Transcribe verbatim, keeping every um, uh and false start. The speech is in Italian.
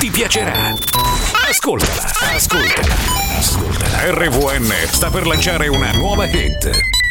ti piacerà. Ascoltala, ascoltala, ascoltala. R V N sta per lanciare una nuova hit.